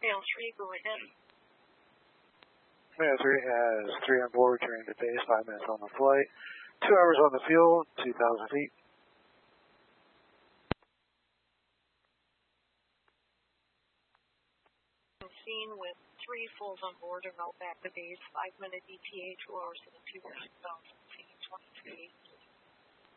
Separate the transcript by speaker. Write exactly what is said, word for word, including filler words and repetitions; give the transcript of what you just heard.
Speaker 1: Mail three, go ahead.
Speaker 2: Mail three has three on board, train to base, five minutes on the flight, two hours on the field, two thousand feet.
Speaker 1: Scene with three fulls on board and out back to base, five minute E T A, two hours seventeen, two thousand feet, twenty-three.